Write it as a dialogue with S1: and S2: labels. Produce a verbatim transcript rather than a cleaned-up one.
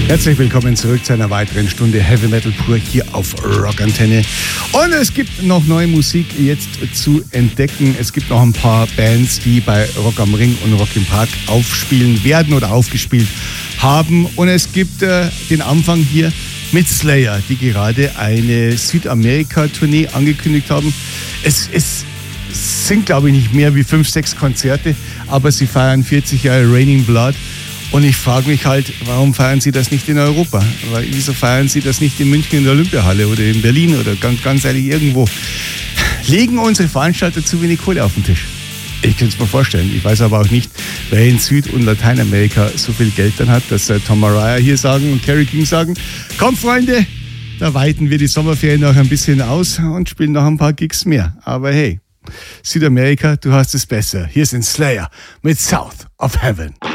S1: Herzlich willkommen zurück zu einer weiteren Stunde Heavy Metal pur hier auf Rockantenne. Und es gibt noch neue Musik jetzt zu entdecken. Es gibt noch ein paar Bands, die bei Rock am Ring und Rock im Park aufspielen werden oder aufgespielt haben. Und es gibt äh, den Anfang hier mit Slayer, die gerade eine Südamerika-Tournee angekündigt haben. Es, es sind, glaube ich, nicht mehr wie fünf, sechs Konzerte, aber sie feiern vierzig Jahre Raining Blood. Und ich frage mich halt, warum feiern Sie das nicht in Europa? Weil, wieso feiern Sie das nicht in München in der Olympiahalle oder in Berlin oder ganz, ganz ehrlich irgendwo? Legen unsere Veranstalter zu wenig Kohle auf den Tisch? Ich kann es mir vorstellen. Ich weiß aber auch nicht, wer in Süd- und Lateinamerika so viel Geld dann hat, dass äh, Tom Araya hier sagen und Kerry King sagen, komm Freunde, da weiten wir die Sommerferien noch ein bisschen aus und spielen noch ein paar Gigs mehr. Aber hey, Südamerika, du hast es besser. Hier sind Slayer mit South of Heaven.